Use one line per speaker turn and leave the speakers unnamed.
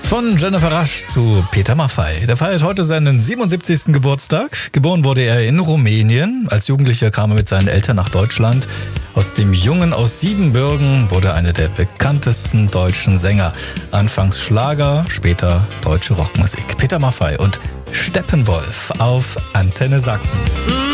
Von Jennifer Rasch zu Peter Maffay. Der feiert heute seinen 77. Geburtstag. Geboren wurde er in Rumänien. Als Jugendlicher kam er mit seinen Eltern nach Deutschland. Aus dem Jungen aus Siebenbürgen wurde einer der bekanntesten deutschen Sänger. Anfangs Schlager, später deutsche Rockmusik. Peter Maffay und Steppenwolf auf Antenne Sachsen.